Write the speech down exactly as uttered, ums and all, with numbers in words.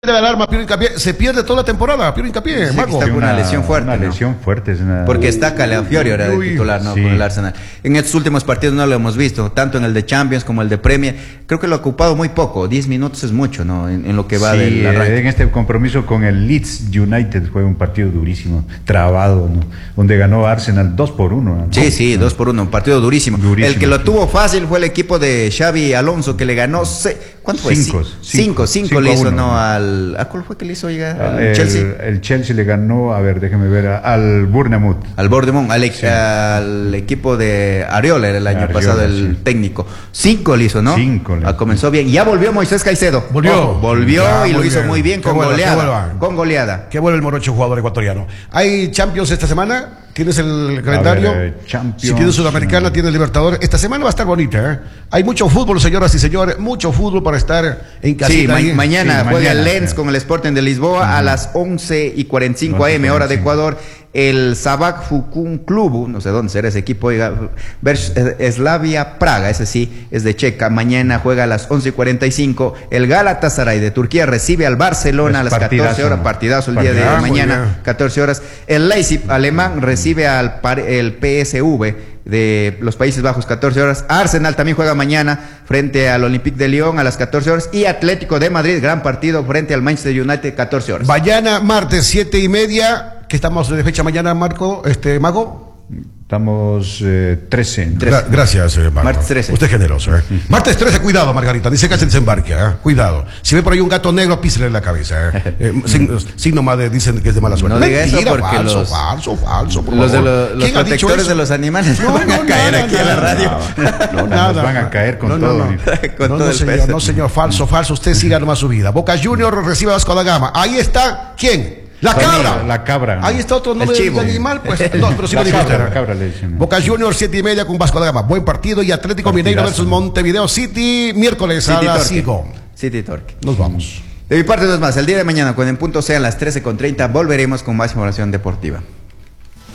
de la alarma, Piero Hincapié, se pierde toda la temporada, Piero Hincapié, Sí, Mago. está con una, una lesión fuerte. Una ¿no? lesión fuerte. Es una... Porque está Calafiori ahora de titular, ¿no? Sí. Con el Arsenal. En estos últimos partidos no lo hemos visto, tanto en el de Champions como el de Premier. Creo que lo ha ocupado muy poco, diez minutos es mucho, ¿no? En, en lo que va sí, del arranque. En este compromiso con el Leeds United fue un partido durísimo, trabado, ¿no? Donde ganó Arsenal dos por uno. ¿no? Sí, sí, dos por uno, un partido durísimo. Durísimo, El que lo sí. tuvo fácil fue el equipo de Xavi Alonso, que le ganó, se... ¿cuánto fue? Cinco, cinco, cinco, cinco, cinco le a hizo, uno, ¿no? ¿no? Al, ¿a cuál fue que le hizo llegar? Al El Chelsea. El Chelsea le ganó, a ver, déjeme ver, a- al Bournemouth. Al Bournemouth, al, Sí. al equipo de Ariola, era el año Ariola, pasado el sí. técnico. Cinco le hizo, ¿no? Cinco le Ah, hizo. comenzó bien. Ya volvió Moisés Caicedo. Volvió. Ojo, volvió Ya, y lo muy hizo bien. muy bien Qué con bueno, qué goleada. bueno. Con goleada. Qué bueno el morocho jugador ecuatoriano. ¿Hay Champions esta semana? ¿Tienes el calendario? ver, eh, Champions, si tienes Sudamericana, no. tienes Libertadores. Esta semana va a estar bonita, ¿eh? Hay mucho fútbol, señoras y señores, mucho fútbol para estar en casita. Sí, ma- ahí. mañana Sí, juega el mañana, Lens sí. con el Sporting de Lisboa uh-huh. a las once y cuarenta y cinco a eme, hora de Ecuador. El Sabak Fukun Club, no sé dónde será ese equipo, oiga, vers- eh, Slavia Praga, ese sí, es de Checa. Mañana juega a las once y cuarenta y cinco. El Galatasaray de Turquía recibe al Barcelona a las Partidazo, catorce horas, ¿no? partidazo el día Partidazo, de muy mañana, bien. catorce horas. El Leipzig alemán recibe al par- el P S V de los Países Bajos, catorce horas. Arsenal también juega mañana frente al Olympique de Lyon a las catorce horas. Y Atlético de Madrid, gran partido frente al Manchester United, catorce horas. Mañana, martes, siete y media, que estamos de fecha mañana, Marco, este, Mago. Estamos eh, trece. Gra- gracias, eh, Marco. Martes trece. Usted es generoso, ¿eh? Martes trece, cuidado, Margarita. Dice que se desembarque, ¿eh? Cuidado. Si ve por ahí un gato negro, písele en la cabeza, ¿eh? eh signo, signo más de, dicen que es de mala suerte. No diga eso Mentira, porque falso, los- falso, falso, por Los, de favor. lo- los ¿Quién ha dicho protectores eso? de los animales No, van a no, caer nada, aquí en la nada, radio. No, Nos nada. van a caer con no, no, todo. No, Con no, todo no, el señor, peso. no, señor, falso, falso. Usted siga nomás su vida. Boca Junior recibe a Vasco da Gama. Ahí está, ¿quién? La Conmigo, cabra. la cabra. Ahí está otro nombre chivo. de animal, pues. No, pero sí La lo dijo cabra, usted. la cabra le dicen. Boca Juniors, siete y media con Vasco da Gama. Buen partido. Y Atlético Mineiro Partidazo. versus Montevideo City, miércoles a City las Torque. cinco. City Torque. Nos vamos. De mi parte, dos más. El día de mañana, cuando en punto sean las trece con treinta, volveremos con más información deportiva.